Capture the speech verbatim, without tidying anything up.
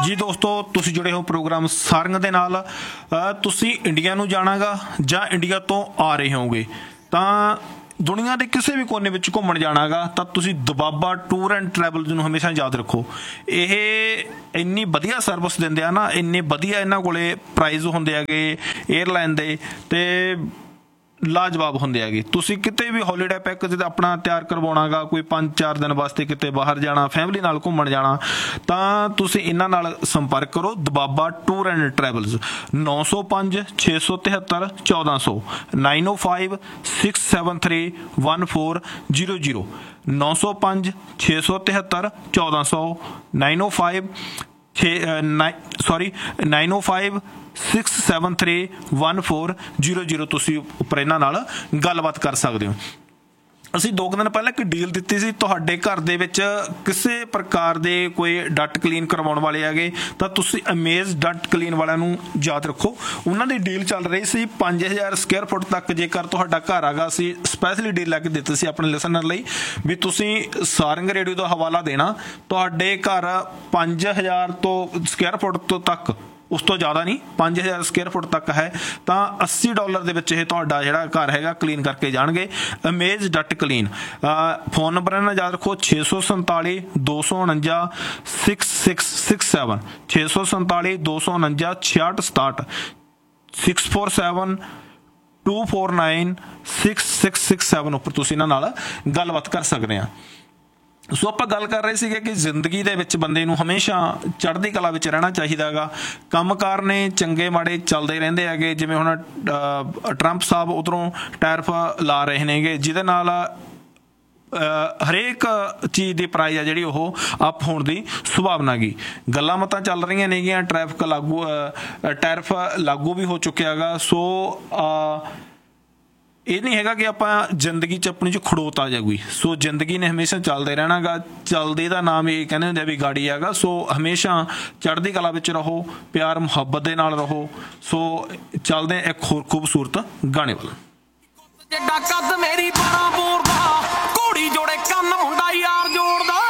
जी दोस्तों तुसी जुड़े हो प्रोग्राम सारंग दे नाल। तुसी इंडिया नूं जाना गा जां इंडिया तो आ रहे होगे तां दुनिया के किसी भी कोने में घूमन जाना गा तां तुसी दबाबा टूर एंड ट्रैवल नूं हमेशा याद रखो। ये इन्नी वधिया सर्विस दिंदे आ ना, इन्ने वधिया इन्हां कोले प्राइज़ हुंदे हैगे एयरलाइन दे ते लाजवाब होंदे हैगे। तुसी किते भी हॉलीडे पैकेज अपना तैयार करवाउणा गा, कोई पांच चार दिन वास्ते किते बाहर जाना, फैमिली नाल घूमन जाना तां तुसी इन्हां नाल संपर्क करो। दबाबा टूर एंड ट्रैवल्स नौ सौ पाँच छे सौ तिहत्तर चौदह सौ नाइन ओ five six seven three one four zero zero नौ सौ पाँच छे सौ तिहत्तर चौदह सौ नाइन ओ फाइव छे नाइन सॉरी नाइन ओ five six seven three one four zero zero तुसी उपर इन्हां नाल गलबात कर सकते हो। ਅਸੀਂ दो दिन पहले एक डील दी सी, तुहाडे घर दे विच किसी प्रकार दे कोई डट क्लीन करवाउण वाले हैगे तां तुसी अमेज डट क्लीन वालिआं नूं याद रखो। उन्हां दी डील चल रही सी पाँच हज़ार स्क्वायर फुट तक जेकर तुहाडा घर आगा सी स्पैशली डील लैके दित्ती सी अपने लिसनर लई भी तुसी सारंग रेडियो दा हवाला देना, तुहाडे घर पाँच हज़ार तो स्क्वायर फुट तो तक उस तो ज़्यादा नहीं पाँच हज़ार स्क्वायर फुट तक है तो अस्सी डॉलर के विच तुहाडा जिहड़ा घर हैगा क्लीन करके जाणगे। अमेज डट क्लीन फोन नंबर इन्हां याद रखो छे सौ संताली दो सौ उणंजा सिक्स सिक्स सिक्स सैवन छे सौ संताली दो सौ उणंजा छियाहठ सताहठ six four seven two four nine six six six seven उपर तुसीं इन्हां नाल गलबात कर सकते हैं। सो आप गल कर रहे थे कि जिंदगी दे विच बंदे नूं हमेशा चढ़दी कला विच रहना चाहिदा गा। कंमकार ने चंगे माड़े चलते रहंदे हैगे, जिवें हुण ट्रंप साहब उधरों टैरिफ ला रहे नेगे जिहदे नाल हरेक चीज़ की प्राइस है जिहड़ी ओह अप होण दी संभावना गी। गल्लां मतां चल रही नेगियां, ट्रैफिक लागू टैरिफ लागू भी हो चुकिया गा। सो ये नहीं है कि आप जिंदगी च अपनी च खड़ोत आ जाएगी। सो जिंदगी ने हमेशा चलते रहना गा। चलते का नाम ये कहने होंदे भी गाड़ी हैगा। सो हमेशा चढ़ती कला विच रहो, प्यार मुहब्बत दे नाल रहो। सो चलते एक होर खूबसूरत गाने वाला।